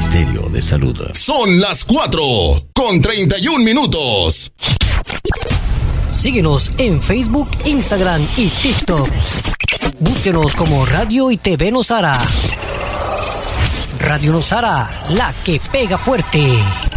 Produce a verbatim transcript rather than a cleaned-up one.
Ministerio de Salud. Son las cuatro con treinta y un minutos. Síguenos en Facebook, Instagram y TikTok. Búsquenos como Radio y T V Nosara. Radio Nosara, la que pega fuerte.